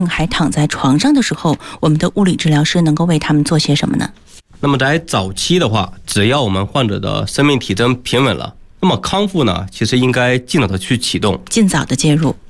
还躺在床上的时候，我们的物理治疗师能够为他们做些什么呢？ 那么在早期的话，只要我们患者的生命体征平稳了，那么康复呢，其实应该尽早的去启动， 尽早的介入。